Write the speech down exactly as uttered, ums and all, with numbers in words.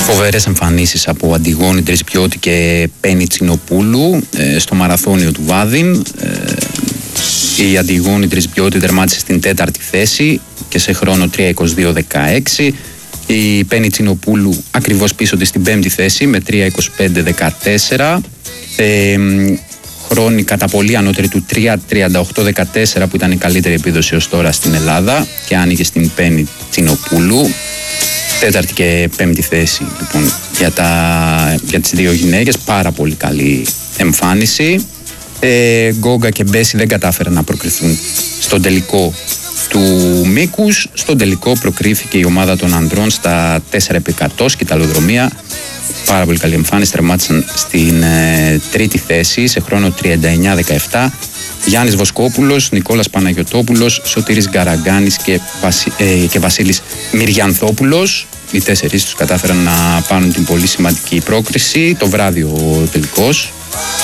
Φοβερές εμφανίσεις από Αντιγόνη Τρισπιώτη και Πέννη Τσινοπούλου ε, στο μαραθώνιο του Βάδιν. Ε, η Αντιγόνη Τρισπιώτη τερμάτισε στην τέταρτη θέση και σε χρόνο τρία είκοσι δύο δεκαέξι. Η Πέννη Τσινοπούλου ακριβώς πίσω της στην πέμπτη θέση με τρία είκοσι πέντε δεκατέσσερα. Ε, χρόνοι κατά πολύ ανώτερη του τρία τριάντα οκτώ δεκατέσσερα που ήταν η καλύτερη επίδοση ως τώρα στην Ελλάδα και άνοιγε στην Πέννη Τσινοπούλου. Τέταρτη και πέμπτη θέση λοιπόν για, τα, για τις δύο γυναίκες, πάρα πολύ καλή εμφάνιση. ε, Γκόγκα και Μπέση δεν κατάφεραν να προκριθούν στον τελικό του μήκους. Στον τελικό προκρίθηκε η ομάδα των ανδρών στα τέσσερα επί εκατό σκηταλοδρομία. Πάρα πολύ καλή εμφάνιση, τερμάτισαν στην ε, τρίτη θέση σε χρόνο τριάντα εννιά δεκαεπτά. Γιάννης Βοσκόπουλος, Νικόλας Παναγιωτόπουλος, Σωτήρης Γκαραγκάνης και, Βασι... ε, και Βασίλης Μυριανθόπουλος. Οι τέσσερις τους κατάφεραν να πάρουν την πολύ σημαντική πρόκριση. Το βράδυ ο τελικός.